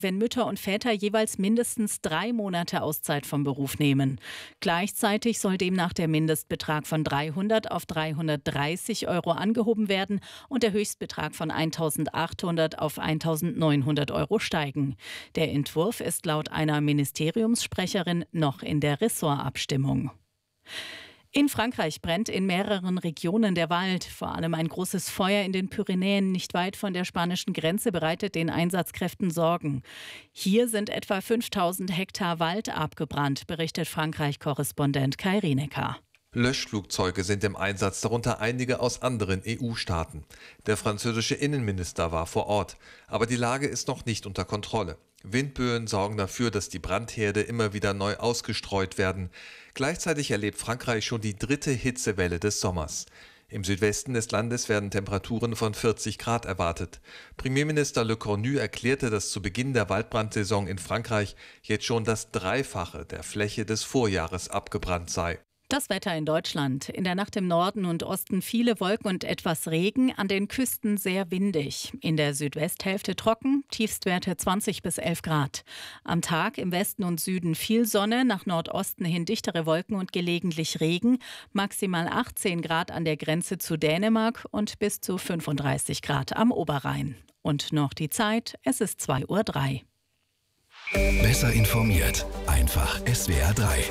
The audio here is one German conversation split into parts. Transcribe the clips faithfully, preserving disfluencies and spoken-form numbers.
wenn Mütter und Väter jeweils mindestens drei Monate Auszeit vom Beruf nehmen. Gleichzeitig soll demnach der Mindestbetrag von dreihundert auf dreihundertdreißig Euro angehoben werden und der Höchstbetrag von eintausendachthundert auf eintausendneunhundert Euro steigen. Der Entwurf ist laut einer Ministeriumssprecherin noch in der Ressortabstimmung. In Frankreich brennt in mehreren Regionen der Wald. Vor allem ein großes Feuer in den Pyrenäen nicht weit von der spanischen Grenze bereitet den Einsatzkräften Sorgen. Hier sind etwa fünftausend Hektar Wald abgebrannt, berichtet Frankreich-Korrespondent Kai Rinecker. Löschflugzeuge sind im Einsatz, darunter einige aus anderen E U-Staaten. Der französische Innenminister war vor Ort. Aber die Lage ist noch nicht unter Kontrolle. Windböen sorgen dafür, dass die Brandherde immer wieder neu ausgestreut werden. Gleichzeitig erlebt Frankreich schon die dritte Hitzewelle des Sommers. Im Südwesten des Landes werden Temperaturen von vierzig Grad erwartet. Premierminister Le Cornu erklärte, dass zu Beginn der Waldbrandsaison in Frankreich jetzt schon das Dreifache der Fläche des Vorjahres abgebrannt sei. Das Wetter in Deutschland. In der Nacht im Norden und Osten viele Wolken und etwas Regen, an den Küsten sehr windig. In der Südwesthälfte trocken, Tiefstwerte zwanzig bis elf Grad. Am Tag im Westen und Süden viel Sonne, nach Nordosten hin dichtere Wolken und gelegentlich Regen. Maximal achtzehn Grad an der Grenze zu Dänemark und bis zu fünfunddreißig Grad am Oberrhein. Und noch die Zeit, es ist zwei Uhr drei. Besser informiert, einfach S W R drei.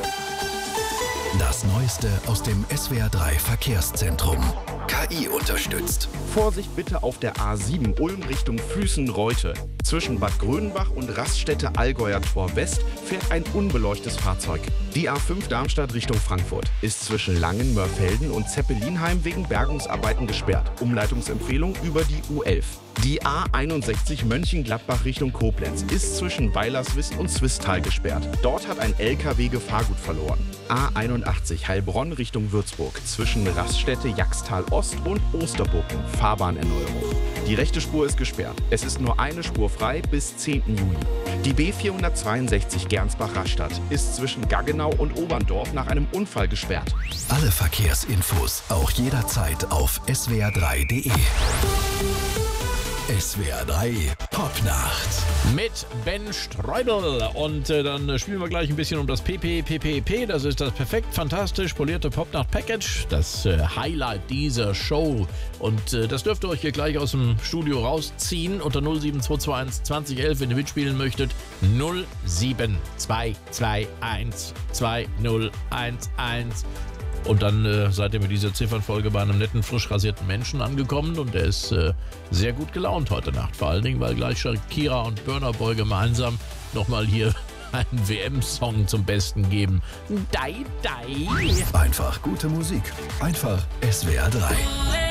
Das Neueste aus dem S W R drei Verkehrszentrum. K I unterstützt. Vorsicht bitte auf der A sieben Ulm Richtung Füßen-Reute. Zwischen Bad Grönbach und Raststätte Allgäuer Tor West fährt ein unbeleuchtetes Fahrzeug. Die A fünf Darmstadt Richtung Frankfurt ist zwischen Langen, Mörfelden und Zeppelinheim wegen Bergungsarbeiten gesperrt. Umleitungsempfehlung über die U elf. Die A einundsechzig Mönchengladbach Richtung Koblenz ist zwischen Weilerswist und Swisttal gesperrt. Dort hat ein L K W Gefahrgut verloren. A einundachtzig Heilbronn Richtung Würzburg zwischen Raststätte Jagstal Ost und Osterburgen. Fahrbahnerneuerung. Die rechte Spur ist gesperrt. Es ist nur eine Spur frei bis zehnten Juli. Die B vierhundertzweiundsechzig Gernsbach-Rastatt ist zwischen Gaggenau und Oberndorf nach einem Unfall gesperrt. Alle Verkehrsinfos auch jederzeit auf S W R drei punkt de. S W R drei Popnacht. Mit Ben Streudel. Und äh, dann spielen wir gleich ein bisschen um das P P P P P. Das ist das perfekt fantastisch polierte Popnacht-Package. Das äh, Highlight dieser Show. Und äh, das dürft ihr euch hier gleich aus dem Studio rausziehen. Unter null sieben zwei zwei eins zwanzig elf, wenn ihr mitspielen möchtet. null sieben zwei zwei eins zwei null eins eins. Und dann äh, seid ihr mit dieser Ziffernfolge bei einem netten, frisch rasierten Menschen angekommen. Und der ist äh, sehr gut gelaunt heute Nacht. Vor allen Dingen, weil gleich Shakira und Burna Boy gemeinsam nochmal hier einen W M-Song zum Besten geben. Dai, dai. Einfach gute Musik. Einfach S W R drei.